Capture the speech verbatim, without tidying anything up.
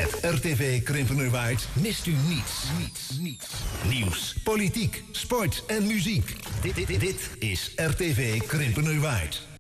Met R T V Krimpenerwaard mist u niets. Niets, niets. Nieuws, politiek, sport en muziek. Dit, dit, dit is R T V Krimpenerwaard.